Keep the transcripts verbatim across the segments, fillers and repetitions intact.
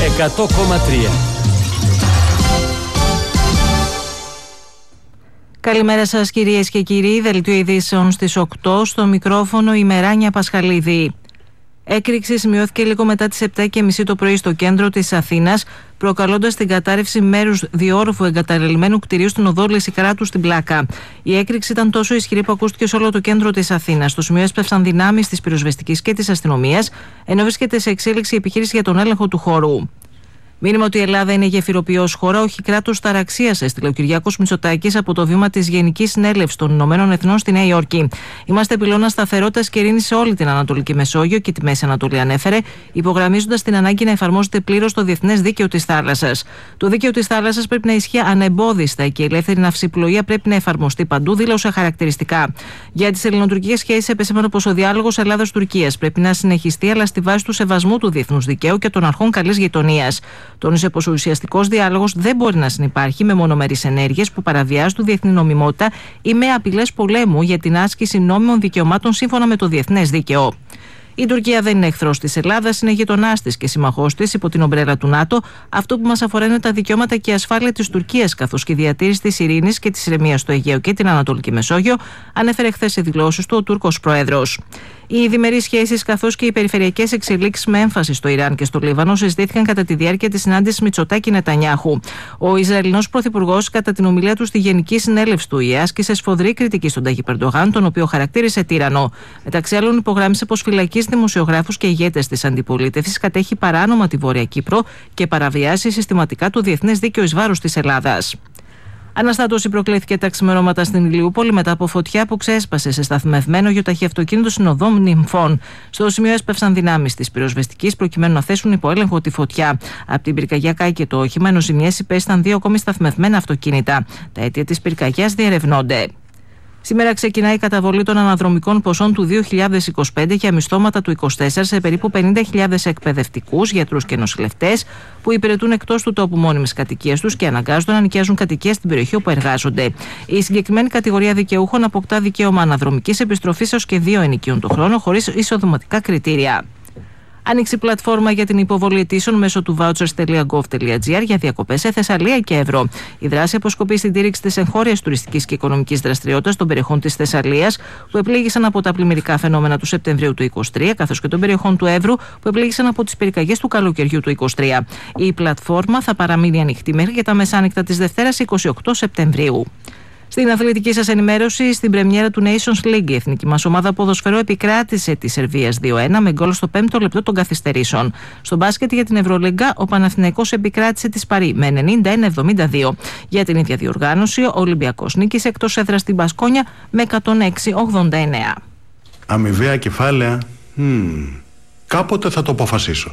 εκατό κόμμα τρία. Καλημέρα σας κυρίες και κύριοι, δελτίο ειδήσεων στις οκτώ, στο μικρόφωνο η Μεράνια Πασχαλίδη. Έκρηξη σημειώθηκε λίγο μετά τις επτά και μισή το πρωί στο κέντρο της Αθήνας, προκαλώντας την κατάρρευση μέρους διόρροφου εγκαταλελειμμένου κτηρίου στην οδό Λυσικράτου στην Πλάκα. Η έκρηξη ήταν τόσο ισχυρή που ακούστηκε σε όλο το κέντρο της Αθήνας. Στο σημείο έσπευσαν δυνάμεις της πυροσβεστικής και της αστυνομίας, ενώ βρίσκεται σε εξέλιξη η επιχείρηση για τον έλεγχο του χώρου. Μήνυμα ότι η Ελλάδα είναι γεφυροποιός χώρα, όχι κράτος ταραξίας, έστειλε ο Κυριάκος Μητσοτάκης από το βήμα της Γενικής Συνέλευσης των Ηνωμένων Εθνών στη Νέα Υόρκη. Είμαστε πυλώνα σταθερότητας και ειρήνης σε όλη την Ανατολική Μεσόγειο και τη Μέση Ανατολή, ανέφερε, υπογραμμίζοντας την ανάγκη να εφαρμόζεται πλήρως το διεθνές δίκαιο της θάλασσας. Το δίκαιο της θάλασσας πρέπει να ισχύει ανεμπόδιστα και η ελεύθερη ναυσιπλοεία πρέπει να εφαρμοστεί παντού, δήλωσε χαρακτηριστικά. Για τις ελληνοτουρκικές σχέσεις επεσήμανε πως ο διάλογος Ελλάδας-Τουρκίας πρέπει να συνεχιστεί, αλλά στη βάση του σεβασμού του διεθνούς δικαίου και των αρχών καλής γειτονίας. Τόνισε πως ο ουσιαστικός διάλογος δεν μπορεί να συνυπάρχει με μονομερείς ενέργειες που παραβιάζουν τη διεθνή νομιμότητα ή με απειλές πολέμου για την άσκηση νόμιμων δικαιωμάτων σύμφωνα με το διεθνές δίκαιο. Η Τουρκία δεν είναι εχθρός της Ελλάδας, είναι γειτονάς της και συμμαχός της υπό την ομπρέλα του ΝΑΤΟ. Αυτό που μας αφορά είναι τα δικαιώματα και η ασφάλεια της Τουρκίας, καθώς και η διατήρηση της ειρήνης και της ηρεμίας στο Αιγαίο και την Ανατολική Μεσόγειο, ανέφερε χθες σε δηλώσεις του ο Τούρκος Πρόεδρος. Οι διμερείς σχέσεις καθώς και οι περιφερειακές εξελίξεις με έμφαση στο Ιράν και στο Λίβανο συζητήθηκαν κατά τη διάρκεια της συνάντησης Μητσοτάκη-Νετανιάχου. Ο Ισραηλινός Πρωθυπουργός, κατά την ομιλία του στη Γενική Συνέλευση του ΙΕ, άσκησε σφοδρή κριτική στον Ταγίπ Ερντογάν, τον οποίο χαρακτήρισε τύραννο. Μεταξύ άλλων, υπογράμμισε πως φυλακίζει δημοσιογράφους και ηγέτες της αντιπολίτευσης, κατέχει παράνομα τη Βόρεια Κύπρο και παραβιάζει συστηματικά το διεθνές δίκαιο εις βάρος της Ελλάδας. Αναστάτωση προκλήθηκε τα ξημερώματα στην Ηλιούπολη μετά από φωτιά που ξέσπασε σε σταθμευμένο γεωταχιαυτοκίνητο στην οδό Νυμφών. Στο σημείο έσπευσαν δυνάμεις της πυροσβεστικής προκειμένου να θέσουν υπό έλεγχο τη φωτιά. Από την πυρκαγιά κάηκε το όχημα, ενώ ζημιές υπέσταν δύο ακόμη σταθμευμένα αυτοκίνητα. Τα αίτια της πυρκαγιάς διερευνώνται. Σήμερα ξεκινάει η καταβολή των αναδρομικών ποσών του δύο χιλιάδες είκοσι πέντε για μισθώματα του είκοσι τέσσερα σε περίπου πενήντα χιλιάδες εκπαιδευτικούς, γιατρούς και νοσηλευτές που υπηρετούν εκτός του τόπου μόνιμης κατοικίας τους και αναγκάζονται να νοικιάζουν κατοικίες στην περιοχή όπου εργάζονται. Η συγκεκριμένη κατηγορία δικαιούχων αποκτά δικαίωμα αναδρομικής επιστροφής έως και δύο ενοικίων το χρόνο, χωρίς εισοδηματικά κριτήρια. Άνοιξε η πλατφόρμα για την υποβολή αιτήσεων μέσω του vouchers τελεία gov τελεία gr για διακοπές σε Θεσσαλία και Εύρο. Η δράση αποσκοπεί στην στήριξη της εγχώριας τουριστικής και οικονομικής δραστηριότητας των περιοχών της Θεσσαλίας που επλήγησαν από τα πλημμυρικά φαινόμενα του Σεπτεμβρίου του είκοσι τρία, καθώς και των περιοχών του Εύρου που επλήγησαν από τις πυρκαγιές του καλοκαιριού του είκοσι τρία. Η πλατφόρμα θα παραμείνει ανοιχτή μέχρι και τα μεσάνυχτα της Δευτέρας είκοσι οκτώ Σεπτεμβρίου. Στην αθλητική σας ενημέρωση, στην πρεμιέρα του Nations League, η εθνική μας ομάδα ποδοσφαιρού επικράτησε τη Σερβίας δύο ένα με γκολ στο πέμπτο λεπτό των καθυστερήσεων. Στο μπάσκετ για την Ευρωλίγκα, ο Παναθηναϊκός επικράτησε τη Σπαρί με ενενήντα ένα εβδομήντα δύο. Για την ίδια διοργάνωση, ο Ολυμπιακός νίκησε εκτός έδρας στην Μπασκόνια με εκατόν έξι ογδόντα εννέα. Αμοιβαία κεφάλαια, hmm. κάποτε θα το αποφασίσω.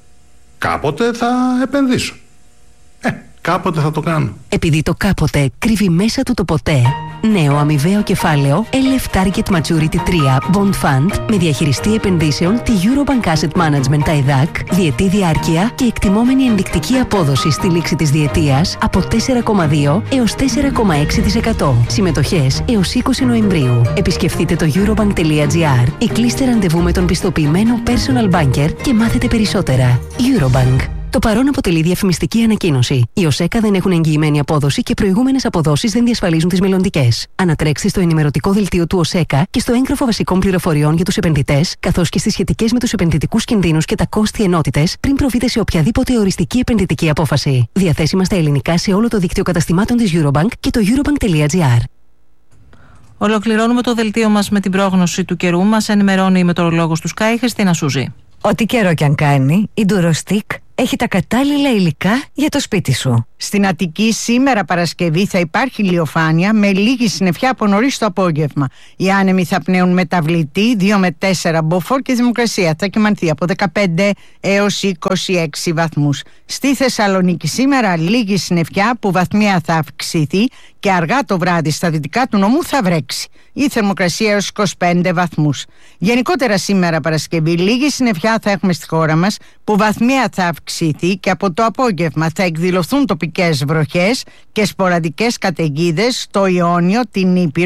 Κάποτε θα επενδύσω. Ε, κάποτε θα το κάνω. Επειδή το κάποτε κρύβει μέσα του το ποτέ. Νέο αμοιβαίο κεφάλαιο ελ εφ Target Maturity τρία Bond Fund με διαχειριστή επενδύσεων τη Eurobank Asset Management τα ΕΔΑΚ, διετή διάρκεια και εκτιμόμενη ενδεικτική απόδοση στη λήξη της διετίας από τέσσερα κόμμα δύο έως τέσσερα κόμμα έξι τοις εκατό. Συμμετοχές έως είκοσι Νοεμβρίου. Επισκεφτείτε το eurobank τελεία gr ή κλείστε ραντεβού με τον πιστοποιημένο personal banker και μάθετε περισσότερα. Eurobank. Το παρόν αποτελεί διαφημιστική ανακοίνωση. Οι ΟΣΕΚΑ δεν έχουν εγγυημένη απόδοση και προηγούμενες αποδόσεις δεν διασφαλίζουν τις μελλοντικές. Ανατρέξτε στο ενημερωτικό δελτίο του ΟΣΕΚΑ και στο έγγραφο βασικών πληροφοριών για τους επενδυτές, καθώς και στις σχετικές με τους επενδυτικούς κινδύνους και τα κόστη ενότητες, πριν προβείτε σε οποιαδήποτε οριστική επενδυτική απόφαση. Διαθέσιμα στα ελληνικά σε όλο το δίκτυο καταστημάτων της Eurobank και το eurobank τελεία gr. Ολοκληρώνουμε το δελτίο μας με την πρόγνωση του καιρού. Μας ενημερώνει η μετεωρολόγος του Sky, Χριστίνα Σούζη. Ό,τι καιρό κι αν κάνει, η Ντουροστικ έχει τα κατάλληλα υλικά για το σπίτι σου. Στην Αττική σήμερα Παρασκευή θα υπάρχει ηλιοφάνεια με λίγη συννεφιά από νωρίς το απόγευμα. Οι άνεμοι θα πνέουν μεταβλητή δύο με τέσσερα μποφόρ και η θερμοκρασία θα κυμανθεί από δεκαπέντε έως είκοσι έξι βαθμούς. Στη Θεσσαλονίκη σήμερα λίγη συννεφιά που βαθμία θα αυξηθεί και αργά το βράδυ στα δυτικά του νομού θα βρέξει. Η θερμοκρασία έως είκοσι πέντε βαθμούς. Γενικότερα σήμερα Παρασκευή λίγη συννεφιά θα έχουμε στη χώρα μας που βαθμία θα αυξηθεί και από το απόγευμα θα εκδηλωθούν τοπικές βροχές και σποραδικές καταιγίδες στο Ιόνιο, την Ήπειρο,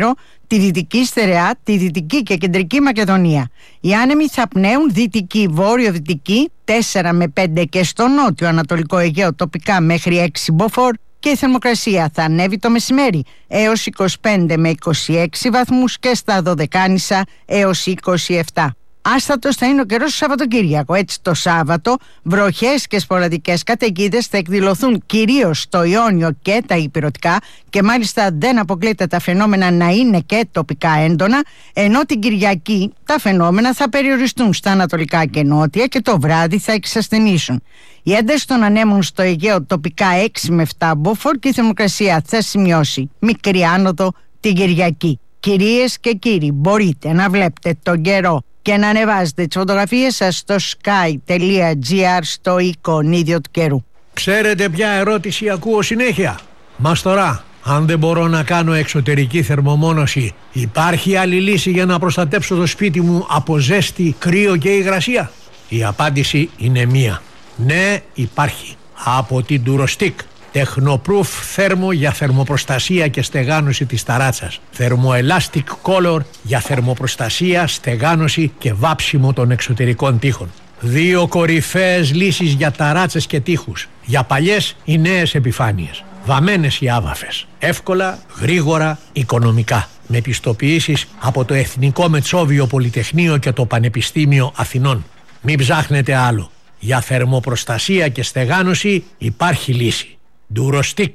τη Δυτική Στερεά, τη Δυτική και Κεντρική Μακεδονία. Οι άνεμοι θα πνέουν δυτική, βόρειο-δυτική τέσσερα με πέντε και στο νότιο Ανατολικό Αιγαίο τοπικά μέχρι έξι μποφόρ και η θερμοκρασία θα ανέβει το μεσημέρι έως είκοσι πέντε με είκοσι έξι βαθμούς και στα Δωδεκάνησα έως είκοσι επτά. Άστατος θα είναι ο καιρός το Σαββατοκύριακο. Έτσι το Σάββατο βροχές και σποραδικές καταιγίδες θα εκδηλωθούν κυρίως στο Ιόνιο και τα Ηπειρωτικά και μάλιστα δεν αποκλείται τα φαινόμενα να είναι και τοπικά έντονα, ενώ την Κυριακή τα φαινόμενα θα περιοριστούν στα ανατολικά και νότια και το βράδυ θα εξασθενήσουν. Η ένταση των ανέμων στο Αιγαίο τοπικά έξι με επτά μποφόρ και η θερμοκρασία θα σημειώσει μικρή άνοδο την Κυριακή. Κυρίες και κύριοι, μπορείτε να βλέπετε τον καιρό και να ανεβάζετε τις φωτογραφίες σας στο sky.gr στο εικονίδιο του καιρού. Ξέρετε ποια ερώτηση ακούω συνέχεια? Μας τώρα, αν δεν μπορώ να κάνω εξωτερική θερμομόνωση, υπάρχει άλλη λύση για να προστατέψω το σπίτι μου από ζέστη, κρύο και υγρασία? Η απάντηση είναι μία. Ναι, υπάρχει. Από την Durostick. Technoproof θέρμο για θερμοπροστασία και στεγάνωση της ταράτσας. Thermoelastic Color για θερμοπροστασία, στεγάνωση και βάψιμο των εξωτερικών τοίχων. Δύο κορυφαίες λύσεις για ταράτσες και τοίχους. Για παλιές ή νέες επιφάνειες. Βαμμένες ή άβαφες. Εύκολα, γρήγορα, οικονομικά. Με πιστοποιήσεις από το Εθνικό Μετσόβιο Πολυτεχνείο και το Πανεπιστήμιο Αθηνών. Μην ψάχνετε άλλο. Για θερμοπροστασία και στεγάνωση υπάρχει λύση. Durostick.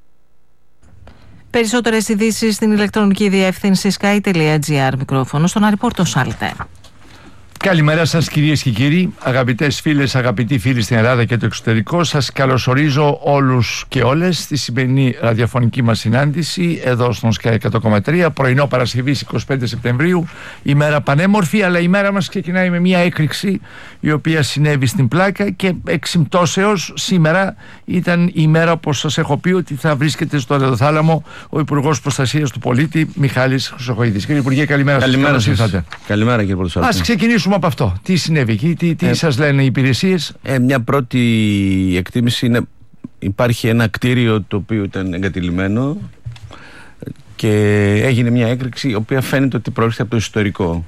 Περισσότερες ειδήσεις στην ηλεκτρονική διεύθυνση sky.gr. Μικρόφωνο στον Άρη Πόρτο Σάλτε. Καλημέρα σας κυρίες και κύριοι, αγαπητές φίλες, αγαπητοί φίλοι στην Ελλάδα και το εξωτερικό. Σας καλωσορίζω όλους και όλες στη σημερινή ραδιοφωνική μας συνάντηση εδώ στον Sky εκατό κόμμα τρία, πρωινό Παρασκευής εικοστή πέμπτη Σεπτεμβρίου, ημέρα πανέμορφη, αλλά η μέρα μας ξεκινάει με μια έκρηξη η οποία συνέβη στην Πλάκα και εξυμπτώσεως σήμερα ήταν η ημέρα, όπως σας έχω πει, ότι θα βρίσκεται στο Εδωθάλαμο ο Υπουργός Προστασίας του Πολίτη Μιχάλης Χρυσοχοΐδης. Κύριε Υπουργέ, καλημέρα, καλημέρα σας. σας. Καλημέρα κύριε Πρωτοσάλτη. Ας ξεκινήσουμε από αυτό. Τι συνέβη εκεί, τι, τι ε, σας λένε οι υπηρεσίες? Ε, μια πρώτη εκτίμηση είναι υπάρχει ένα κτίριο το οποίο ήταν εγκατειλημμένο και έγινε μια έκρηξη η οποία φαίνεται ότι προέρχεται από το ιστορικό.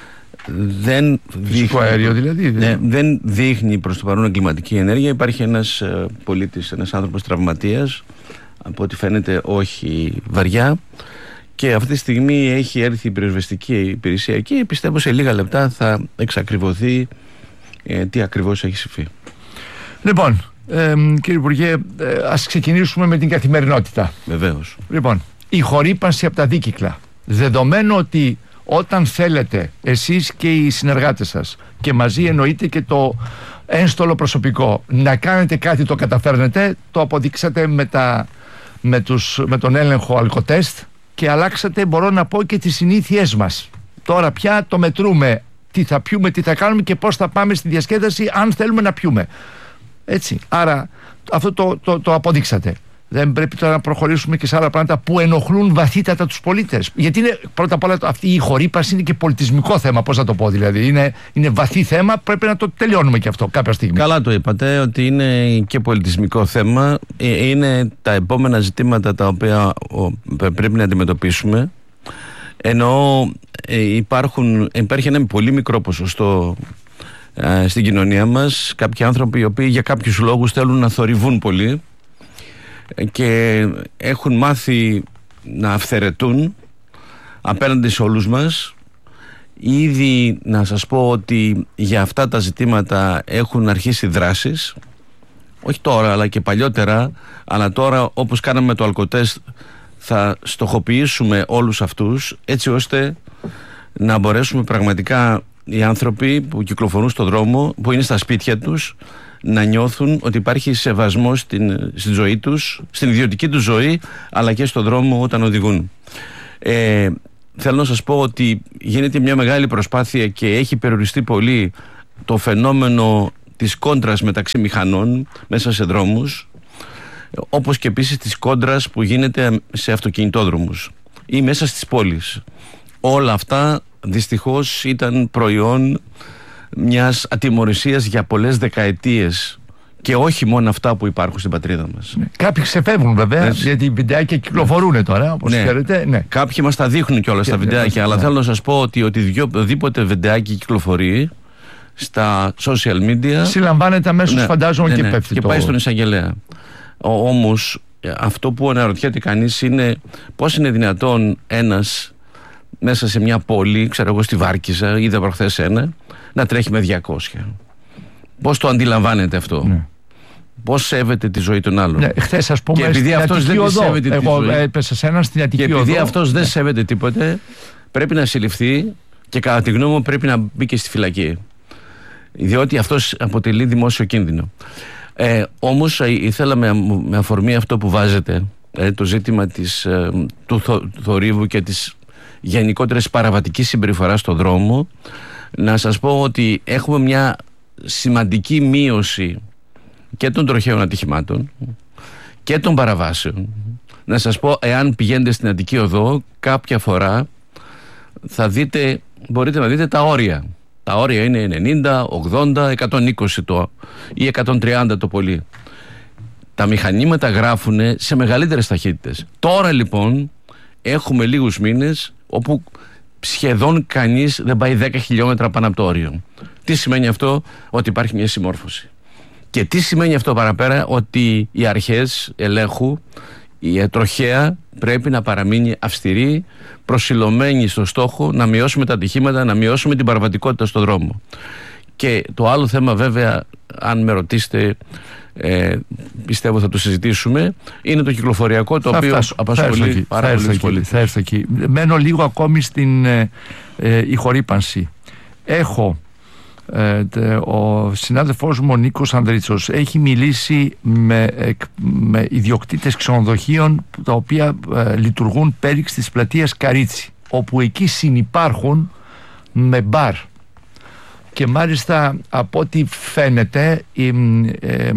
Δεν Φυσικό δείχνει, αέριο δηλαδή. Ναι, δεν δείχνει προς το παρόν εγκληματική ενέργεια. Υπάρχει ένας ε, πολίτης, ένας άνθρωπος τραυματίας, από ό,τι φαίνεται όχι βαριά. Και αυτή τη στιγμή έχει έρθει η πυροσβεστική υπηρεσία εκεί. Πιστεύω σε λίγα λεπτά θα εξακριβωθεί ε, τι ακριβώς έχει συμβεί. Λοιπόν, ε, κύριε Υπουργέ, ε, ας ξεκινήσουμε με την καθημερινότητα. Βεβαίως. Λοιπόν, η χορύπανση από τα δίκυκλα. Δεδομένου ότι όταν θέλετε εσείς και οι συνεργάτες σας και μαζί εννοείται και το ένστολο προσωπικό να κάνετε κάτι, το καταφέρνετε, το αποδείξατε με, τα, με, τους, με τον έλεγχο αλκοτέστ και αλλάξατε, μπορώ να πω, και τις συνήθειές μας. Τώρα πια το μετρούμε τι θα πιούμε, τι θα κάνουμε και πώς θα πάμε στη διασκέδαση αν θέλουμε να πιούμε. Έτσι, άρα αυτό το, το, το αποδείξατε. Δεν πρέπει τώρα να προχωρήσουμε και σε άλλα πράγματα που ενοχλούν βαθύτατα τους πολίτες? Γιατί είναι, πρώτα απ' όλα, αυτή η χορύπανση είναι και πολιτισμικό θέμα, πώς να το πω, δηλαδή. Είναι, είναι βαθύ θέμα, πρέπει να το τελειώνουμε και αυτό κάποια στιγμή. Καλά το είπατε, ότι είναι και πολιτισμικό θέμα. Είναι τα επόμενα ζητήματα τα οποία πρέπει να αντιμετωπίσουμε. Ενώ υπάρχουν, υπάρχει ένα πολύ μικρό ποσοστό στην κοινωνία μας, κάποιοι άνθρωποι οι οποίοι για κάποιους λόγους θέλουν να θορυβούν πολύ και έχουν μάθει να αυθαιρετούν απέναντι σε όλους μας. Ήδη να σας πω ότι για αυτά τα ζητήματα έχουν αρχίσει δράσεις, όχι τώρα αλλά και παλιότερα, αλλά τώρα όπως κάναμε με το αλκοτέστ θα στοχοποιήσουμε όλους αυτούς έτσι ώστε να μπορέσουμε πραγματικά οι άνθρωποι που κυκλοφορούν στον δρόμο, που είναι στα σπίτια τους, να νιώθουν ότι υπάρχει σεβασμός στην, στην ζωή τους, στην ιδιωτική τους ζωή, αλλά και στον δρόμο όταν οδηγούν. Ε, θέλω να σας πω ότι γίνεται μια μεγάλη προσπάθεια και έχει περιοριστεί πολύ το φαινόμενο της κόντρας μεταξύ μηχανών μέσα σε δρόμους, όπως και επίσης της κόντρας που γίνεται σε αυτοκινητόδρομους ή μέσα στις πόλεις. Όλα αυτά δυστυχώς ήταν προϊόν μιας ατιμωρησίας για πολλές δεκαετίες Και όχι μόνο αυτά που υπάρχουν στην πατρίδα μας. Ναι. Κάποιοι ξεφεύγουν βέβαια, έτσι, γιατί βιντεάκια κυκλοφορούν τώρα, όπως ναι. ξέρετε. Ναι. Κάποιοι μας τα δείχνουν κιόλας τα βιντεάκια, ναι, αλλά ναι. θέλω να σας πω ότι οτιδήποτε βιντεάκι κυκλοφορεί στα social media συλλαμβάνεται αμέσως, ναι, φαντάζομαι, ναι, και ναι, πέφτει και το... πάει στον εισαγγελέα. Όμως αυτό που αναρωτιέται κανείς είναι πώς είναι δυνατόν ένας μέσα σε μια πόλη, ξέρω εγώ στη Βάρκηζα, είδα προχθές ένα, να τρέχει με διακόσια. Πώς το αντιλαμβάνεται αυτό? Ναι. Πώς σέβεται τη ζωή των άλλων? Ναι, χθες, ας πούμε, και επειδή αυτός δεν οδό, σέβεται εγώ τη ζωή, έπεσα σε έναν στην Αττική και επειδή οδό, αυτός ναι. δεν σέβεται τίποτε, πρέπει να συλληφθεί και κατά τη γνώμη μου πρέπει να μπει και στη φυλακή. Διότι αυτός αποτελεί δημόσιο κίνδυνο. Ε, όμως ήθελα με, με αφορμή αυτό που βάζετε, ε, το ζήτημα της, ε, του θο, θορύβου και της γενικότερης παραβατικής συμπεριφοράς στον δρόμο, να σας πω ότι έχουμε μια σημαντική μείωση και των τροχαίων ατυχημάτων και των παραβάσεων. Να σας πω, εάν πηγαίνετε στην Αττική Οδό κάποια φορά θα δείτε, μπορείτε να δείτε τα όρια. Τα όρια είναι ενενήντα, ογδόντα, εκατόν είκοσι το, ή εκατόν τριάντα το πολύ. Τα μηχανήματα γράφουν σε μεγαλύτερες ταχύτητες. Τώρα λοιπόν έχουμε λίγους μήνες όπου σχεδόν κανείς δεν πάει δέκα χιλιόμετρα πάνω από το όριο. Τι σημαίνει αυτό? Ότι υπάρχει μια συμμόρφωση. Και τι σημαίνει αυτό παραπέρα? Ότι οι αρχές ελέγχου, η τροχαία πρέπει να παραμείνει αυστηρή, προσιλωμένη στο στόχο να μειώσουμε τα ατυχήματα, να μειώσουμε την παραβατικότητα στον δρόμο. Και το άλλο θέμα, βέβαια, αν με ρωτήσετε, ε, πιστεύω θα το συζητήσουμε, είναι το κυκλοφοριακό, το θα οποίο φτάσω, απασχολεί θα πάρα θα πολύ. πολύ. Θα έρθω εκεί. Μένω λίγο ακόμη στην ε, ε, ηχορύπανση. Έχω ε, τε, ο συνάδελφός μου ο Νίκος Ανδρίτσος έχει μιλήσει με, ε, με ιδιοκτήτες ξενοδοχείων τα οποία ε, λειτουργούν πέριξ της πλατείας Καρίτσι, όπου εκεί συνυπάρχουν με μπαρ. Και μάλιστα από ό,τι φαίνεται ε, ε, ε,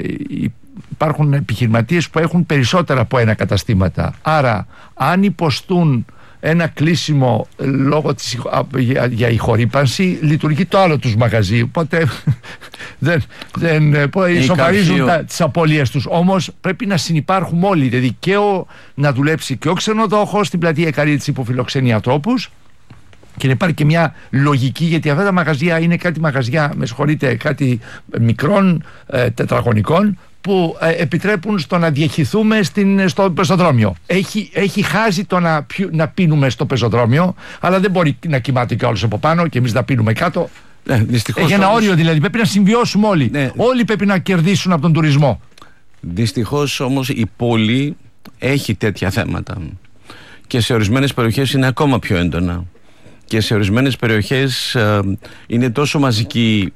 υπάρχουν επιχειρηματίες που έχουν περισσότερα από ένα καταστήματα. Άρα αν υποστούν ένα κλείσιμο λόγω της, για, για ηχορύπανση, λειτουργεί το άλλο τους μαγαζί. Οπότε δεν, δεν ισοφαρίζουν τα, τις απώλειες τους. Όμως πρέπει να συνυπάρχουμε όλοι. Δηλαδή και ο, να δουλέψει και ο ξενοδόχος στην πλατεία Καρίτσι που φιλοξενεί ανθρώπους, και να υπάρχει και μια λογική, γιατί αυτά τα μαγαζιά είναι κάτι μαγαζιά, με συγχωρείτε, κάτι μικρών ε, τετραγωνικών που ε, επιτρέπουν στο να διαχυθούμε στην, στο πεζοδρόμιο. Έχει, έχει χάσει το να, πιου, να πίνουμε στο πεζοδρόμιο, αλλά δεν μπορεί να κοιμάται και όλος από πάνω και εμείς να πίνουμε κάτω. Ναι, έχει ένα όμως όριο, δηλαδή πρέπει να συμβιώσουμε όλοι. Ναι. Όλοι πρέπει να κερδίσουν από τον τουρισμό. Δυστυχώς όμως η πόλη έχει τέτοια θέματα και σε ορισμένες περιοχές είναι ακόμα πιο έντονα. Και σε ορισμένες περιοχές ε, είναι τόσο μαζική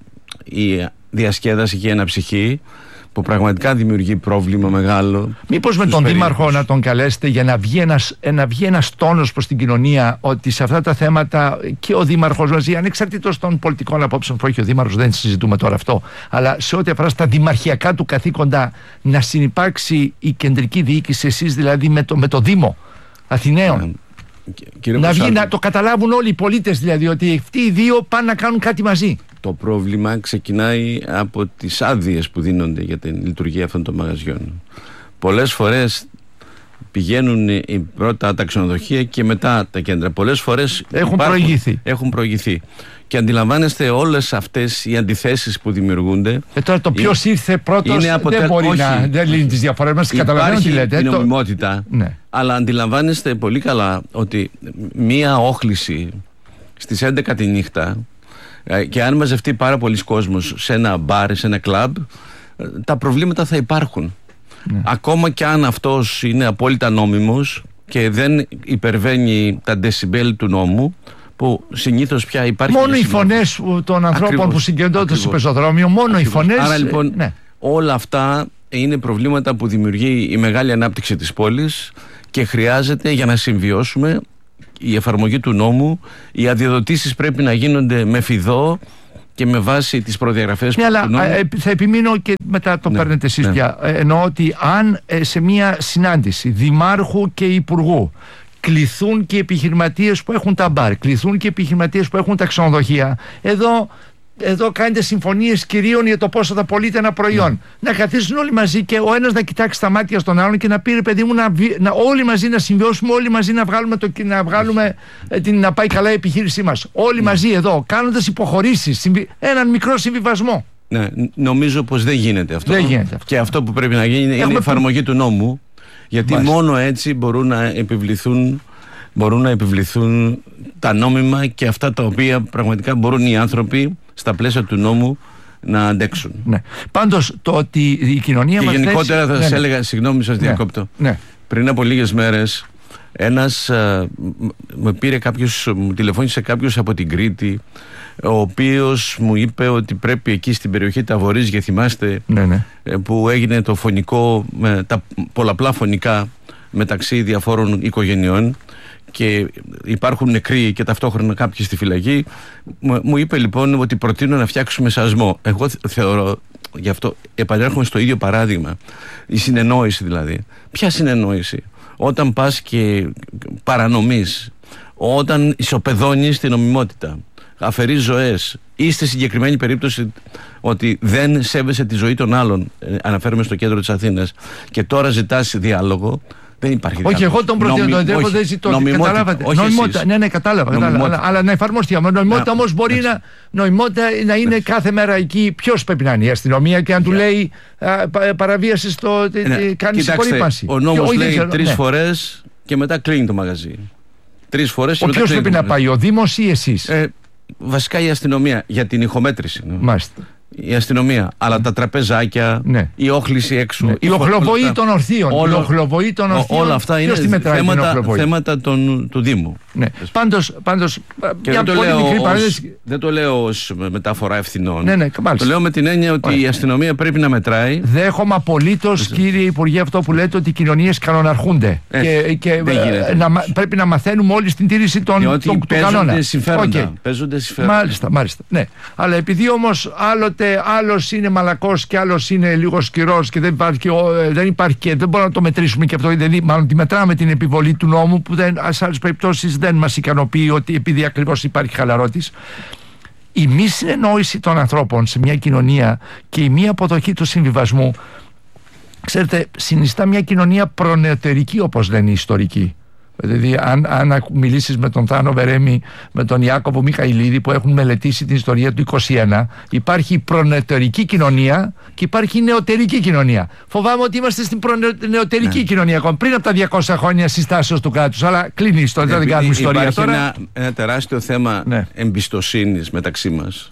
η διασκέδαση και η αναψυχή που πραγματικά δημιουργεί πρόβλημα μεγάλο. Μήπως με τον περίεργους. Δήμαρχο να τον καλέσετε για να βγει ένας, να βγει ένας τόνος προς την κοινωνία, ότι σε αυτά τα θέματα και ο Δήμαρχος μαζί, ανεξαρτήτως των πολιτικών απόψεων που έχει ο Δήμαρχος, δεν συζητούμε τώρα αυτό, αλλά σε ό,τι αφορά στα δημαρχιακά του καθήκοντα, να συνυπάρξει η κεντρική διοίκηση, εσείς δηλαδή με το, με το Δήμο Αθηναίων. Κύριε να Κουσάλη, βγει, να το καταλάβουν όλοι οι πολίτες, δηλαδή ότι αυτοί οι δύο πάνε να κάνουν κάτι μαζί. Το πρόβλημα ξεκινάει από τις άδειες που δίνονται για την λειτουργία αυτών των μαγαζιών. Πολλές φορές πηγαίνουν πρώτα τα ξενοδοχεία και μετά τα κέντρα. Πολλές φορές έχουν υπάρχουν, προηγηθεί. έχουν προηγηθεί. Και αντιλαμβάνεστε όλες αυτές οι αντιθέσεις που δημιουργούνται. Ε, τώρα το ποιος ήρθε πρώτος αποτε... δεν μπορεί όχι, να δεν λύνει τις διαφορές μας. Καταλαβαίνω τι λέτε. Υπάρχει η νομιμότητα, ναι. Αλλά αντιλαμβάνεστε πολύ καλά ότι μία όχληση στις έντεκα τη νύχτα, και αν μαζευτεί πάρα πολλοί κόσμος σε ένα μπαρ, σε ένα κλαμπ, τα προβλήματα θα υπάρχουν. Ναι. Ακόμα και αν αυτός είναι απόλυτα νόμιμος και δεν υπερβαίνει τα ντεσιμπέλ του νόμου, που συνήθως πια υπάρχει. Μόνο οι φωνές των ανθρώπων ακριβώς, που συγκεντρώνονται στο πεζοδρόμιο, μόνο ακριβώς. οι φωνές. Άρα λοιπόν ναι. όλα αυτά είναι προβλήματα που δημιουργεί η μεγάλη ανάπτυξη της πόλης και χρειάζεται, για να συμβιώσουμε, η εφαρμογή του νόμου. Οι αδειοδοτήσεις πρέπει να γίνονται με φιδό και με βάση τις προδιαγραφές ναι, που αλλά του νόμου. Ε, θα επιμείνω και μετά το ναι, παίρνετε εσείς ναι. πια. Ε, εννοώ ότι αν ε, σε μια συνάντηση δημάρχου και υπουργού κληθούν και οι επιχειρηματίες που έχουν τα μπαρ, κληθούν και οι επιχειρηματίες που έχουν τα ξενοδοχεία, εδώ εδώ κάνετε συμφωνίες κυρίων για το πόσο θα πωλείται ένα προϊόν. Ναι. Να καθίσουν όλοι μαζί και ο ένας να κοιτάξει τα μάτια στον άλλον και να πει, ρε παιδί μου, να, να, όλοι μαζί να συμβιώσουμε, όλοι μαζί να βγάλουμε, το, να, βγάλουμε την, να πάει καλά η επιχείρησή μας. Όλοι ναι. μαζί εδώ, κάνοντας υποχωρήσεις, συμβι, έναν μικρό συμβιβασμό. Ναι, νομίζω πως δεν γίνεται αυτό. Δεν γίνεται αυτό. Και αυτό που πρέπει να γίνει είναι Έχουμε... η εφαρμογή του νόμου, γιατί Μάλιστα. μόνο έτσι μπορούν να επιβληθούν, μπορούν να επιβληθούν τα νόμιμα και αυτά τα οποία πραγματικά μπορούν οι άνθρωποι στα πλαίσια του νόμου να αντέξουν. Ναι. Πάντως το ότι η κοινωνία και μας γενικότερα θέσει... θα ναι, σας ναι. έλεγα, συγγνώμη σας ναι. διακόπτω, ναι. πριν από λίγες μέρες ένας α, με πήρε κάποιος, μου τηλεφώνησε κάποιος από την Κρήτη, ο οποίος μου είπε ότι πρέπει εκεί στην περιοχή Ταβορίζια, θυμάστε, ναι, ναι. που έγινε το φωνικό, με τα πολλαπλά φωνικά μεταξύ διαφόρων οικογενειών και υπάρχουν νεκροί και ταυτόχρονα κάποιοι στη φυλακή. Μου είπε λοιπόν ότι προτείνω να φτιάξουμε σεισμό. Εγώ θεωρώ, γι' αυτό επανέρχομαι στο ίδιο παράδειγμα, η συνεννόηση δηλαδή. Ποια συνεννόηση? Όταν πας και παρανομείς, όταν ισοπεδώνεις την νομιμότητα, αφαιρείς ζωές ή στη συγκεκριμένη περίπτωση ότι δεν σέβεσαι τη ζωή των άλλων, αναφέρομαι στο κέντρο της Αθήνας, και τώρα ζητάς διάλογο, δεν υπάρχει όχι, διάλογο. εγώ τον προτείνω, τον εντρέπω, δεν ζητώ. Καταλάβατε. Όχι νομιμότητα. Ναι, ναι, κατάλαβα. κατάλαβα αλλά, αλλά να εφαρμοστεί. Νομιμότητα όμως μπορεί να, νομιμότητα να είναι κάθε μέρα εκεί. Ποιος πρέπει να είναι? Η αστυνομία και αν του λέει α, παραβίαση στο. Κάνει συγχωρήπανση. Ο νόμος λέει τρεις φορές και μετά κλείνει το μαγαζί. Τρεις φορές και μετά κλείνει. Ποιος πρέπει να πάει, ο Δήμος ή εσείς? Βασικά η αστυνομία για την ηχομέτρηση. Μάλιστα. Η αστυνομία, αλλά τα τραπεζάκια, ναι. η όχληση έξω, ναι. η οχλοβοή των ορθίων, όλο, η οχλοβοή των ορθίων, όλα αυτά είναι θέματα, θέματα των, του Δήμου. Ναι. Πάντως, πάντως και δεν το, λέω ως, δεν το λέω ως μεταφορά ευθυνών. Ναι, ναι, το λέω με την έννοια ότι Ωραία. η αστυνομία πρέπει να μετράει. Δέχομαι απολύτως, κύριε Υπουργέ, αυτό που λέτε, ότι οι κοινωνίες κανοναρχούνται. Ε, και και ε, να, πρέπει να μαθαίνουμε όλοι στην τήρηση των, των, του κανόνα. Συμφέροντα, okay. Παίζονται συμφέροντα. Μάλιστα, μάλιστα. Ναι. Αλλά επειδή όμως άλλοτε άλλος είναι μαλακός και άλλος είναι λίγο σκυρός και δεν υπάρχει, δεν υπάρχει και δεν μπορούμε να το μετρήσουμε και αυτό, δηλαδή, μάλλον τη μετράμε την επιβολή του νόμου που δεν, σε άλλες περιπτώσεις δεν μας ικανοποιεί, ότι επειδή ακριβώς υπάρχει χαλαρότης. Η μη συνεννόηση των ανθρώπων σε μια κοινωνία και η μη αποδοχή του συμβιβασμού, ξέρετε, συνιστά μια κοινωνία προνεωτερική, όπως λένε οι ιστορικοί. Δηλαδή, αν, αν μιλήσεις με τον Θάνο Βερέμι, με τον Ιάκωβο Μιχαηλίδη, που έχουν μελετήσει την ιστορία του είκοσι ένα, υπάρχει προνεωτερική κοινωνία και υπάρχει νεωτερική κοινωνία. Φοβάμαι ότι είμαστε στην προνεωτερική ναι. κοινωνία ακόμα, πριν από τα διακόσια χρόνια συστάσεως του κράτους. Αλλά κλείνει η ιστορία, δεν κάνουμε ιστορία υπάρχει τώρα. Ένα, ένα τεράστιο θέμα ναι. εμπιστοσύνης μεταξύ μας.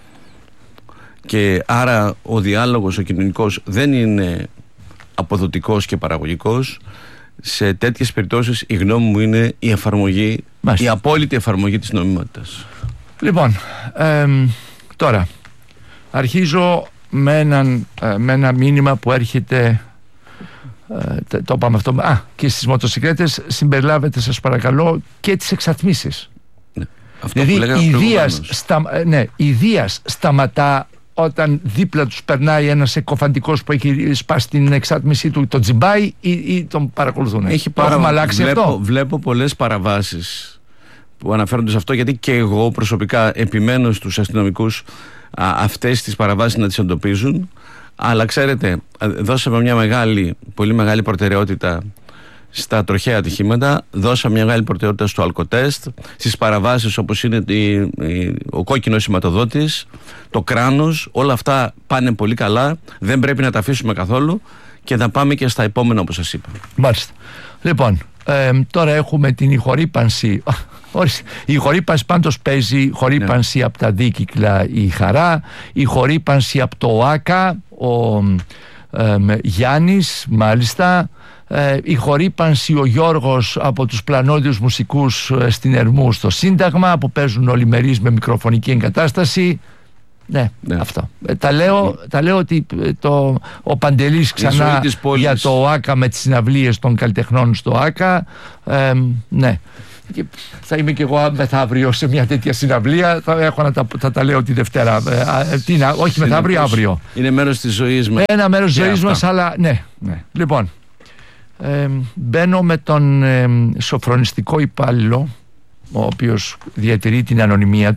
Και άρα ο διάλογος, ο κοινωνικός, δεν είναι αποδοτικός και παραγωγικός. Σε τέτοιες περιπτώσεις η γνώμη μου είναι η εφαρμογή, Μάλιστα. η απόλυτη εφαρμογή της νομιμότητας. Λοιπόν, ε, τώρα αρχίζω με, έναν, με ένα μήνυμα που έρχεται, ε, το είπαμε αυτό, α, και στις μοτοσυκλέτες συμπεριλάβετε, σας παρακαλώ, και τις εξατμίσεις. Ναι, αυτό δηλαδή η Δίας, στα, ναι, η Δίας σταματά όταν δίπλα τους περνάει ένας εκοφαντικός που έχει σπάσει την εξάτμισή του, τον τζιμπάει ή, ή τον παρακολουθούν? Έχει παρα... αλλάξει βλέπω, αυτό. Βλέπω πολλές παραβάσεις που αναφέρονται σε αυτό, γιατί και εγώ προσωπικά επιμένω στους αστυνομικούς α, αυτές τις παραβάσεις να τις εντοπίζουν. Αλλά ξέρετε, δώσαμε μια μεγάλη, πολύ μεγάλη προτεραιότητα στα τροχαία ατυχήματα, δώσαμε μια μεγάλη προτεραιότητα στο αλκοτέστ, στις παραβάσεις όπως είναι η, η, ο κόκκινος σηματοδότης, το κράνος, όλα αυτά πάνε πολύ καλά, δεν πρέπει να τα αφήσουμε καθόλου και να πάμε και στα επόμενα, όπως σας είπα. Μάλιστα. Λοιπόν, ε, τώρα έχουμε την ηχορύπανση. Η ηχορύπανση πάντως παίζει, η ηχορύπανση ναι. από τα δίκυκλα η Χαρά, η ηχορύπανση από το ΟΑΚΑ, ο ε, Γιάννης, μάλιστα. Ε, η χορύπανση ο Γιώργος από τους πλανόδιους μουσικούς ε, στην Ερμού στο Σύνταγμα, που παίζουν ολημερείς με μικροφωνική εγκατάσταση. Ναι, ναι. αυτό. Ε, τα, λέω, τα λέω ότι το, ο Παντελής ξανά για το ΟΑΚΑ με τις συναυλίες των καλλιτεχνών στο ΟΑΚΑ. Ε, ναι. Και θα είμαι και εγώ μεθαύριο σε μια τέτοια συναυλία. Θα, έχω να τα, θα τα λέω τη Δευτέρα. Ε, τι να, όχι μεθαύριο, αύριο. Είναι μέρος της ζωής μας. Ένα μέρος της ζωής μας, αλλά ναι, ναι. Λοιπόν, Ε, μπαίνω με τον ε, σοφρονιστικό υπάλληλο, ο οποίος διατηρεί την ανωνυμία του,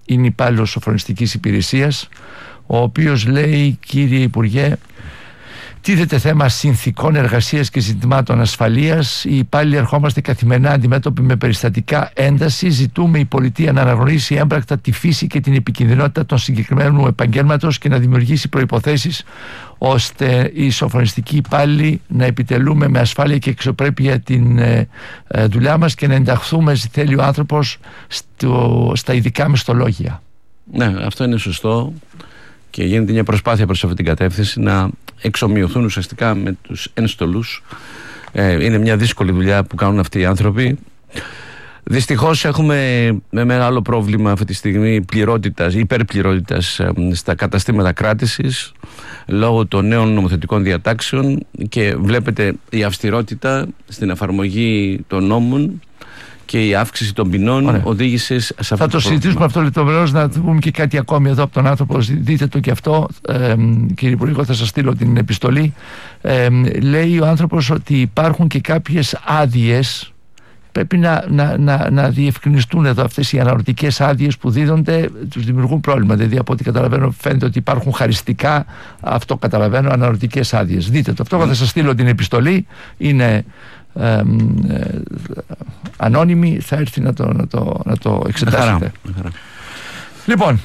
είναι υπάλληλος σοφρονιστικής υπηρεσίας, ο οποίος λέει: κύριε Υπουργέ, τίθεται θέμα συνθηκών εργασίας και ζητημάτων ασφαλείας. Οι υπάλληλοι ερχόμαστε καθημερινά αντιμέτωποι με περιστατικά ένταση. Ζητούμε η πολιτεία να αναγνωρίσει έμπρακτα τη φύση και την επικινδυνότητα των συγκεκριμένων επαγγέλματος και να δημιουργήσει προϋποθέσεις ώστε οι σοφρονιστικοί υπάλληλοι να επιτελούμε με ασφάλεια και εξωπρέπεια την ε, ε, δουλειά μας και να ενταχθούμε, θέλει ο άνθρωπος, στο, στα ειδικά μισθολόγια. Ναι, αυτό είναι σωστό και γίνεται μια προσπάθεια προς αυτή την κατεύθυνση να εξομοιωθούν ουσιαστικά με τους ένστολους. Ε, είναι μια δύσκολη δουλειά που κάνουν αυτοί οι άνθρωποι. Δυστυχώς έχουμε με μεγάλο πρόβλημα αυτή τη στιγμή πληρότητας, υπερπληρότητας ε, στα καταστήματα κράτησης λόγω των νέων νομοθετικών διατάξεων, και βλέπετε η αυστηρότητα στην εφαρμογή των νόμων και η αύξηση των ποινών. Ωραία. Οδήγησε σε αυτό. Θα το, το συζητήσουμε αυτό λεπτομερώς. Να πούμε και κάτι ακόμη εδώ από τον άνθρωπο. Δείτε το και αυτό, ε, κύριε Υπουργέ, θα σας στείλω την επιστολή. Ε, λέει ο άνθρωπος ότι υπάρχουν και κάποιες άδειες. Πρέπει να, να, να, να διευκρινιστούν εδώ αυτές οι αναρωτικές άδειες που δίδονται, τους δημιουργούν πρόβλημα. Δηλαδή, από ό,τι καταλαβαίνω, φαίνεται ότι υπάρχουν χαριστικά, αυτό καταλαβαίνω, αναρωτικές άδειες. Δείτε το αυτό. Mm. Θα σας στείλω την επιστολή. Είναι Ε, ε, ανώνυμη, θα έρθει να το, να το, να το εξετάσετε. Λοιπόν,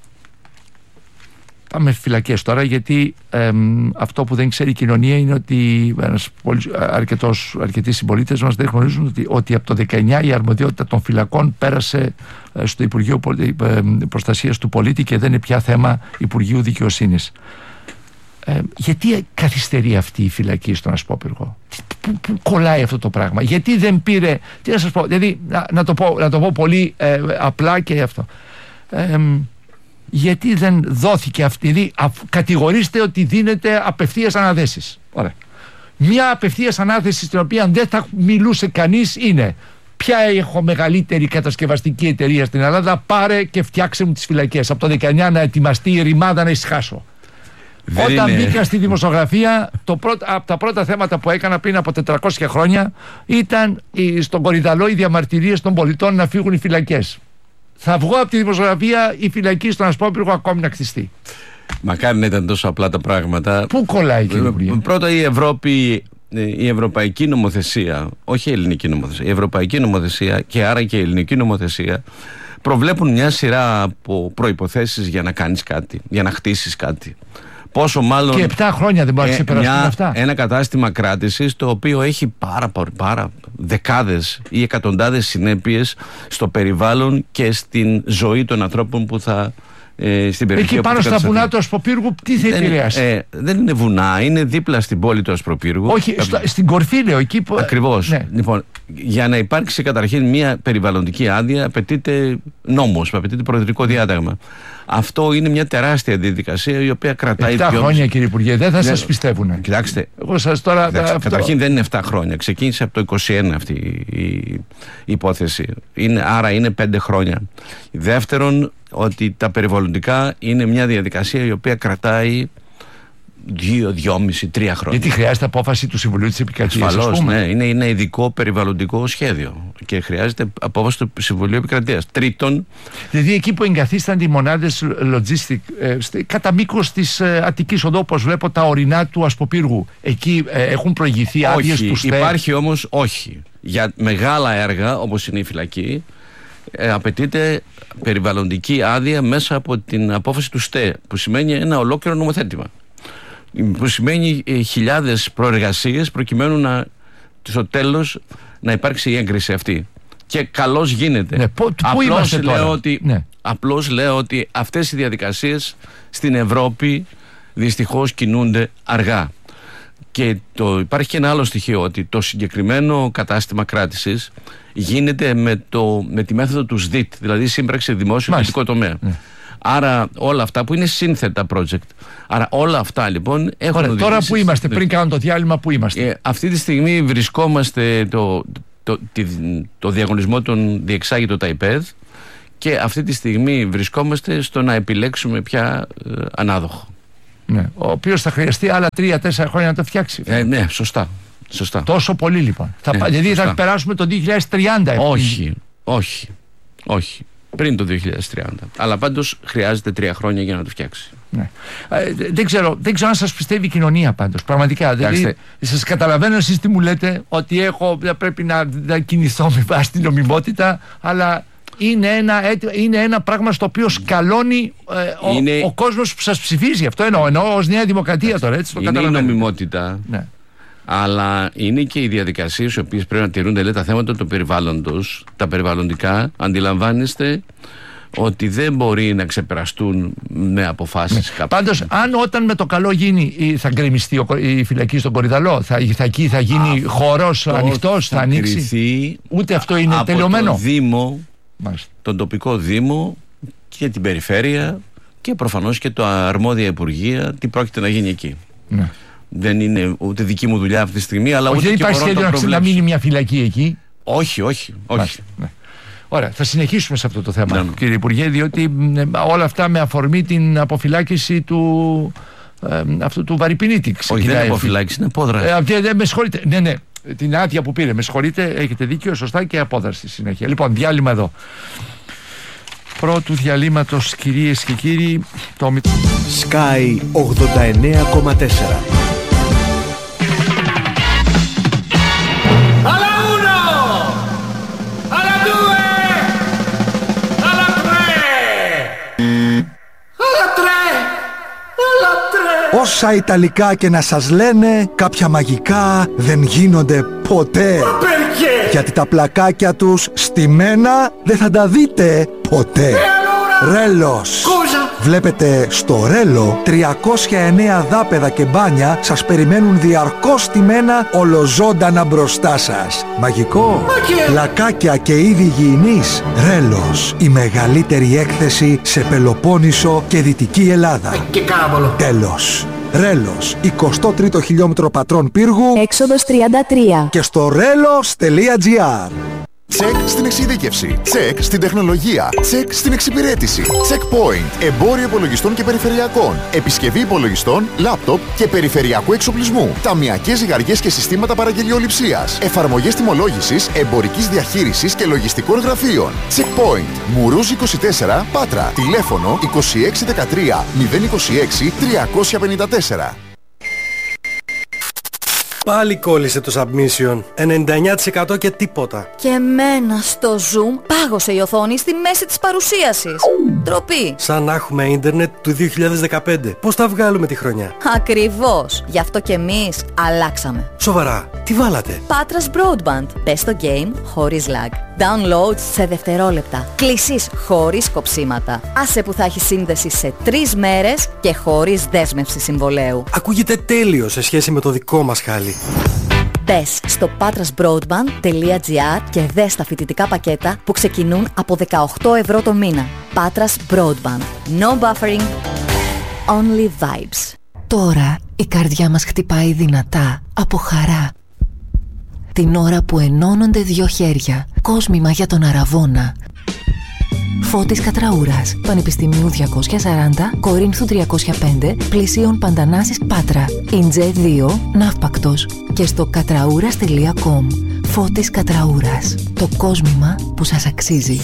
πάμε φυλακές τώρα, γιατί ε, αυτό που δεν ξέρει η κοινωνία είναι ότι ένας, αρκετός, αρκετοί συμπολίτες μας δεν γνωρίζουν ότι, ότι από το δεκαεννιά η αρμοδιότητα των φυλακών πέρασε ε, στο Υπουργείο ε, Προστασίας του Πολίτη και δεν είναι πια θέμα Υπουργείου Δικαιοσύνης. Ε, γιατί καθυστερεί αυτή η φυλακή στον Ασπόπυργο? Πού, πού κολλάει αυτό το πράγμα? Γιατί δεν πήρε? Τι να σας πω, δηλαδή, να, να, το, πω, να το πω πολύ ε, απλά και αυτό. Ε, γιατί δεν δόθηκε αυτή? Δηλαδή, κατηγορείστε ότι δίνεται απευθείας αναδέσεις. Ωραία. Μια απευθείας ανάθεση στην οποία δεν θα μιλούσε κανείς είναι: ποια έχω μεγαλύτερη κατασκευαστική εταιρεία στην Ελλάδα, πάρε και φτιάξε μου τις φυλακές. Από το δεκαεννιά να ετοιμαστεί η ρημάδα να ησυχάσω. Δεν Όταν είναι... μπήκα στη δημοσιογραφία, το πρώτο, από τα πρώτα θέματα που έκανα πριν από τετρακόσια χρόνια ήταν η, στον Κορυδαλό οι διαμαρτυρίες των πολιτών να φύγουν οι φυλακές. Θα βγω από τη δημοσιογραφία, η φυλακή στον Ασπόπυργο ακόμη να κτιστεί. Μακάρι να ήταν τόσο απλά τα πράγματα. Πού κολλάει, κύριε Υπουργέ? Πρώτα, η Ευρώπη, η ευρωπαϊκή νομοθεσία, όχι η ελληνική νομοθεσία, η ευρωπαϊκή νομοθεσία και άρα και η ελληνική νομοθεσία προβλέπουν μια σειρά από προϋποθέσεις για να κάνεις κάτι, για να χτίσεις κάτι. Πόσο μάλλον. Και επτά χρόνια δεν μπορεί να ξεπεραστούν αυτά. Ένα κατάστημα κράτησης το οποίο έχει πάρα, πάρα δεκάδες ή εκατοντάδες συνέπειες στο περιβάλλον και στην ζωή των ανθρώπων που θα. Ε, στην περιοχή. Εκεί πάνω στα βουνά του Ασποπύργου, τι θα επηρεάσει? Ε, δεν είναι βουνά, είναι δίπλα στην πόλη του Ασποπύργου. Όχι, στο, στην κορφή λέω, εκεί που. Ακριβώς. Ναι. Λοιπόν, για να υπάρξει καταρχήν μια περιβαλλοντική άδεια, απαιτείται νόμος, απαιτείται προεδρικό διάταγμα. Αυτό είναι μια τεράστια διαδικασία η οποία κρατάει. επτά χρόνια, κύριε Υπουργέ, δεν θα ναι, σας πιστεύουν. Κοιτάξτε. Εγώ σας τώρα. Κοιτάξτε, αυτό... Καταρχήν δεν είναι επτά χρόνια. Ξεκίνησε από το είκοσι ένα αυτή η υπόθεση. Είναι, άρα είναι πέντε χρόνια. Δεύτερον, ότι τα περιβαλλοντικά είναι μια διαδικασία η οποία κρατάει δύο, δυόμιση, τρία χρόνια. Γιατί χρειάζεται απόφαση του Συμβουλίου της Επικρατείας. Ασφαλώς, ναι. Είναι, είναι ειδικό περιβαλλοντικό σχέδιο και χρειάζεται απόφαση του Συμβουλίου Επικρατείας. Τρίτον. Δηλαδή, εκεί που εγκαθίστανται οι μονάδες logistic, ε, κατά μήκος της ε, Αττικής Οδού, όπως βλέπω τα ορεινά του Ασποπύργου, εκεί ε, έχουν προηγηθεί άδειες του ΣΤΕ? Υπάρχει όμως, όχι. Για μεγάλα έργα, όπως είναι η φυλακή, Ε, απαιτείται περιβαλλοντική άδεια μέσα από την απόφαση του ΣΤΕ, που σημαίνει ένα ολόκληρο νομοθέτημα, που σημαίνει ε, χιλιάδες προεργασίες προκειμένου να, στο τέλος να υπάρξει η έγκριση αυτή. Και καλώς γίνεται. Ναι, πού, απλώς, πού λέω ότι, ναι. απλώς λέω ότι αυτές οι διαδικασίες στην Ευρώπη δυστυχώς κινούνται αργά. Και το, υπάρχει και ένα άλλο στοιχείο, ότι το συγκεκριμένο κατάστημα κράτησης γίνεται με, το, με τη μέθοδο του ΣΔΙΤ, δηλαδή σύμπραξη δημόσιο-ιδιωτικό τομέα. Ναι. Άρα όλα αυτά που είναι σύνθετα project. Άρα όλα αυτά λοιπόν έχουν. Ωραία, τώρα που είμαστε, πριν κάνω το διάλειμμα, που είμαστε? Ε, αυτή τη στιγμή βρισκόμαστε το, το, το, το διαγωνισμό των διεξάγει το ΤΑΙΠΕΔ και αυτή τη στιγμή βρισκόμαστε στο να επιλέξουμε πια ε, ανάδοχο. Ναι, ο οποίος θα χρειαστεί άλλα τρία τέσσερα χρόνια να το φτιάξει. Ε, ναι, σωστά. Σωστά. Τόσο πολύ λοιπόν. Θα, ναι, δηλαδή σωστά. Θα περάσουμε το δύο χιλιάδες τριάντα. Όχι, όχι, όχι. πριν το δύο χιλιάδες τριάντα. Αλλά πάντως χρειάζεται τρία χρόνια για να το φτιάξει. Ναι. Ε, δεν, ξέρω, δεν ξέρω αν σας πιστεύει η κοινωνία πάντως. Πραγματικά. Δηλαδή, σας καταλαβαίνω εσείς τι μου λέτε, ότι έχω, πρέπει να, να κινηθώ με βάση την νομιμότητα, αλλά είναι ένα, είναι ένα πράγμα στο οποίο σκαλώνει ε, ο, είναι... ο κόσμος που σας ψηφίζει. Αυτό εννοώ, εννοώ ως Νέα Δημοκρατία τώρα. Έτσι, το είναι η νομιμότητα. Ναι. Αλλά είναι και οι διαδικασίες οι οποίες πρέπει να τηρούνται. Λέει, τα θέματα του περιβάλλοντος, τα περιβαλλοντικά, αντιλαμβάνεστε ότι δεν μπορεί να ξεπεραστούν με αποφάσεις. Ναι. Πάντως, αν όταν με το καλό γίνει, θα γκρεμιστεί η φυλακή στον Κορυδαλό, θα, θα, εκεί θα γίνει αυτό χώρος ανοιχτός, θα, θα ανοίξει. Ούτε αυτό είναι από τελειωμένο. Το Δήμο, Μάλιστα. τον τοπικό Δήμο και την περιφέρεια και προφανώς και το αρμόδια Υπουργεία, τι πρόκειται να γίνει εκεί. Ναι. Δεν είναι ούτε δική μου δουλειά αυτή τη στιγμή, αλλά όχι, ούτε δεν και υπάρχει σχέδιο να μείνει μια φυλακή εκεί. Όχι, όχι, όχι. Ναι. Ωραία, θα συνεχίσουμε σε αυτό το θέμα, ναι. κύριε Υπουργέ, διότι ε, όλα αυτά με αφορμή την αποφυλάκηση του ε, αυτού του Βαρυπινίτη. Όχι, δεν είναι αποφυλάκηση, είναι απόδραση. Ε, ε, με συγχωρείτε, ναι, ναι, την άδεια που πήρε, με συγχωρείτε, έχετε δίκιο, σωστά, και απόδραση στη συνέχεια. Λοιπόν, διάλειμμα εδώ. Πρώτου διαλύματος, κυρίες και κύριοι, το Sky ογδόντα εννέα κόμμα τέσσερα. Όσα Ιταλικά και να σας λένε, κάποια μαγικά δεν γίνονται ποτέ. Γιατί τα πλακάκια τους στημένα δεν θα τα δείτε ποτέ. Ρέλος. Βλέπετε, στο Ρέλο τριακόσια εννέα δάπεδα και μπάνια σας περιμένουν διαρκώς στημένα ολοζώντανα μπροστά σας. Μαγικό. Πλακάκια και είδη υγιεινής. Ρέλος. Η μεγαλύτερη έκθεση σε Πελοπόννησο και Δυτική Ελλάδα. Και κάραβολο. Τέλος. Ρέλος, εικοστό τρίτο χιλιόμετρο Πατρών Πύργου, έξοδος τριάντα τρία. Και στο ρέλος τελεία τζι άρ. Τσεκ στην εξειδίκευση. Τσεκ στην τεχνολογία. Τσεκ στην εξυπηρέτηση. Checkpoint. Εμπόριο υπολογιστών και περιφερειακών. Επισκευή υπολογιστών, λάπτοπ και περιφερειακού εξοπλισμού. Ταμειακές ζυγαριές και συστήματα παραγγελιοληψίας. Εφαρμογές τιμολόγησης, εμπορικής διαχείρισης και λογιστικών γραφείων. Checkpoint. Μουρούζ είκοσι τέσσερα, Πάτρα. Τηλέφωνο είκοσι έξι δεκατρία μηδέν είκοσι έξι τριακόσια πενήντα τέσσερα. Πάλι κόλλησε το submission. ενενήντα εννέα τοις εκατό και τίποτα. Και εμένα στο Zoom πάγωσε η οθόνη στη μέση της παρουσίασης. Ντροπή. Σαν να έχουμε ίντερνετ του δύο χιλιάδες δεκαπέντε. Πώς τα βγάλουμε τη χρονιά? Ακριβώς. Γι' αυτό και εμείς αλλάξαμε. Σοβαρά. Τι βάλατε? Patras Broadband. Πες το game χωρίς lag. Downloads σε δευτερόλεπτα. Κλήσεις χωρίς κοψίματα. Άσε που θα έχει σύνδεση σε τρεις μέρες και χωρίς δέσμευση συμβολέου. Ακούγεται τέλειο σε σχέση με το δικό μας χάλι. Μπες στο patrasbroadband τελεία τζι άρ και δες τα φοιτητικά πακέτα που ξεκινούν από δεκαοκτώ ευρώ το μήνα. Patras Broadband. No buffering. Only vibes. Τώρα η καρδιά μας χτυπάει δυνατά από χαρά. Την ώρα που ενώνονται δύο χέρια. Κόσμημα για τον Αραβώνα. Φώτης Κατραούρας, Πανεπιστημίου διακόσια σαράντα, Κορίνθου τριακόσια πέντε, Πλησίων Παντανάσης Πάτρα, Ιντζέ δύο, Ναύπακτος και στο κατραούρας τελεία κομ. Φώτης Κατραούρας, το κόσμημα που σας αξίζει.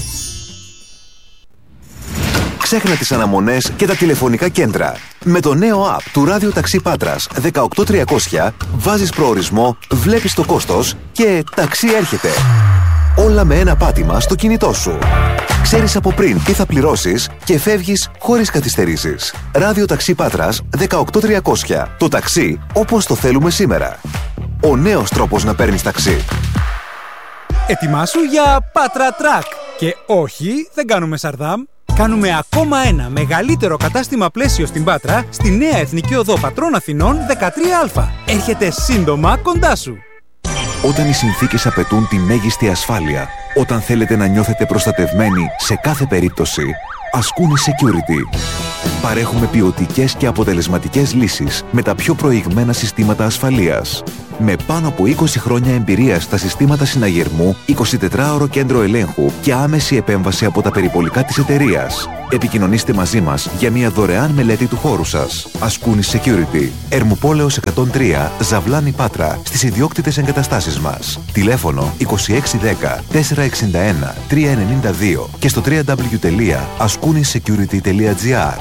Ξέχνα τις αναμονές και τα τηλεφωνικά κέντρα. Με το νέο app του Ράδιο Ταξί Πάτρας δεκαοκτώ τριακόσια βάζεις προορισμό, βλέπεις το κόστος και ταξί έρχεται. Όλα με ένα πάτημα στο κινητό σου. Ξέρεις από πριν τι θα πληρώσεις και φεύγεις χωρίς καθυστερήσεις. Ράδιο Ταξί Πάτρας δεκαοκτώ τριακόσια. Το ταξί όπως το θέλουμε σήμερα. Ο νέος τρόπος να παίρνεις ταξί. Ετοιμάσου για Πάτρα Τρακ. Και όχι, δεν κάνουμε Σαρδάμ. Κάνουμε ακόμα ένα μεγαλύτερο κατάστημα πλαίσιο στην Πάτρα, στη νέα Εθνική Οδό Πατρών Αθηνών δεκατρία Α. Έρχεται σύντομα κοντά σου. Όταν οι συνθήκες απαιτούν τη μέγιστη ασφάλεια, όταν θέλετε να νιώθετε προστατευμένοι σε κάθε περίπτωση, ασκούνη Security. Παρέχουμε ποιοτικές και αποτελεσματικές λύσεις με τα πιο προηγμένα συστήματα ασφαλείας. Με πάνω από είκοσι χρόνια εμπειρία στα συστήματα συναγερμού, εικοσιτετράωρο κέντρο ελέγχου και άμεση επέμβαση από τα περιπολικά της εταιρείας. Επικοινωνήστε μαζί μας για μια δωρεάν μελέτη του χώρου σας. Ασκούνη Security. Ερμοπόλεως εκατόν τρία, Ζαβλάνη Πάτρα, στις ιδιόκτητες εγκαταστάσεις μας. Τηλέφωνο είκοσι έξι δέκα τετρακόσια εξήντα ένα τριακόσια ενενήντα δύο και στο double-u double-u double-u τελεία askounisecurity τελεία gr.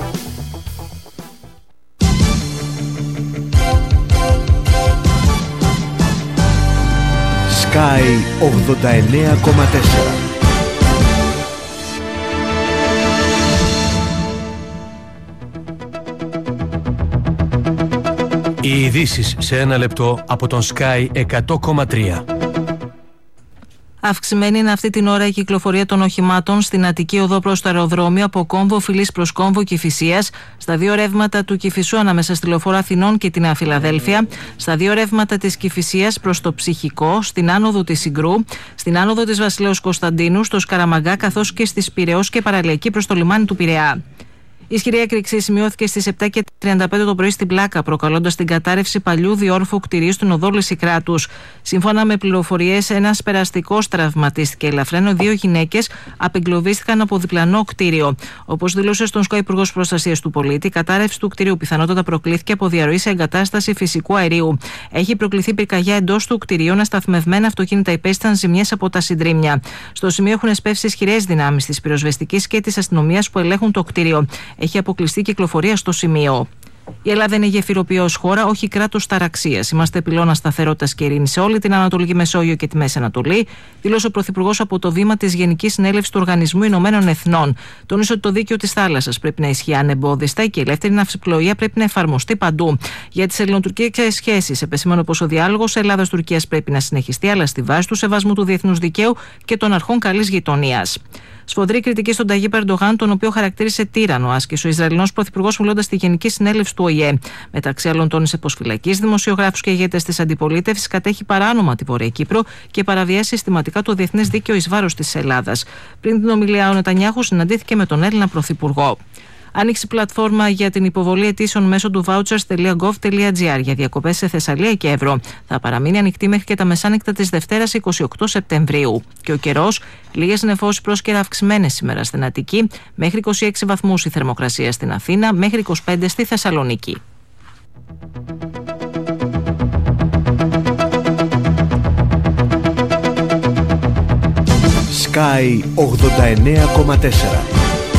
Sky ογδόντα εννέα κόμμα τέσσερα. Οι ειδήσεις σε ένα λεπτό από τον Sky εκατό κόμμα τρία. Αυξημένη είναι αυτή την ώρα η κυκλοφορία των οχημάτων στην Αττική Οδό προς το αεροδρόμιο από Κόμβο Φυλής προς Κόμβο Κηφισίας, στα δύο ρεύματα του Κηφισού ανάμεσα στη Λεωφόρο Αθηνών και τη Νέα Φιλαδέλφια, στα δύο ρεύματα της Κηφισίας προς το Ψυχικό, στην άνοδο της Συγκρού, στην άνοδο της Βασιλέως Κωνσταντίνου, στο Σκαραμαγκά καθώς και στις Πειραιώς και παραλιακή προς το λιμάνι του Πειραιά. Η ισχυρή έκρηξη σημειώθηκε στις επτά και τριάντα πέντε το πρωί στην Πλάκα, προκαλώντας την κατάρρευση παλιού διόρφου κτηρίου στην οδό Λυσικράτους. Σύμφωνα με πληροφορίες, ένας περαστικός τραυματίστηκε ελαφρά, ενώ δύο γυναίκες απεγκλωβίστηκαν από διπλανό κτίριο. Όπως δήλωσε στον ΣΚΟ Υπουργός Προστασίας του Πολίτη, η κατάρρευση του κτηρίου πιθανότατα προκλήθηκε από διαρροή σε εγκατάσταση φυσικού αερίου. Έχει προκληθεί πυρκαγιά εντός του κτηρίου, ένα σταθμευμένα αυτοκίνητα υπέστησαν ζημιές από τα συντρίμμια. Στο σημείο έχουν εσπεύσει ισχυρές δυνάμεις της πυροσβεστικής και της αστυνομίας που ελέγχουν το κτίριο. Έχει αποκλειστεί κυκλοφορία στο σημείο. Η Ελλάδα είναι γεφυροποιός χώρα, όχι κράτος ταραξίας. Είμαστε πυλώνα σταθερότητας και ειρήνης σε όλη την Ανατολική Μεσόγειο και τη Μέση Ανατολή, δήλωσε ο Πρωθυπουργός από το βήμα της Γενικής Συνέλευσης του Οργανισμού Ηνωμένων Εθνών. Τόνισε ότι το δίκαιο της θάλασσας πρέπει να ισχύει ανεμπόδιστα και η ελεύθερη ναυσιπλοεία πρέπει να εφαρμοστεί παντού. Για τις ελληνοτουρκικές σχέσεις, επεσήμανε πως ο διάλογος Ελλάδας-Τουρκίας πρέπει να συνεχιστεί, αλλά στη βάση του σεβασμού του διεθνούς δικαίου και των αρχών καλής γειτονίας. Σφοδρή κριτική στον Ταγίπ Ερντογάν, τον οποίο χαρακτήρισε τύρανο, άσκησε ο Ισραηλινός Πρωθυπουργός μιλώντας στη Γενική Συνέλευση του Ο Ε Ε. Μεταξύ άλλων, τόνισε πως φυλακίζει δημοσιογράφους και ηγέτες της αντιπολίτευσης, κατέχει παράνομα τη Βορεια Κύπρο και παραβιάζει συστηματικά το διεθνές δίκαιο εις βάρος της Ελλάδας. Πριν την ομιλία, ο Νετανιάχου συναντήθηκε με τον Έλληνα Πρωθυπουργό. Άνοιξε πλατφόρμα για την υποβολή αιτήσεων μέσω του vouchers τελεία gov τελεία gr για διακοπές σε Θεσσαλία και Εύρο. Θα παραμείνει ανοιχτή μέχρι και τα μεσάνυχτα της Δευτέρας εικοστή ογδόη Σεπτεμβρίου. Και ο καιρός, λίγες νεφώσεις πρόσκαιρα αυξημένες σήμερα στην Αττική, μέχρι είκοσι έξι βαθμούς η θερμοκρασία στην Αθήνα, μέχρι είκοσι πέντε στη Θεσσαλονίκη. Sky ογδόντα εννέα κόμμα τέσσερα.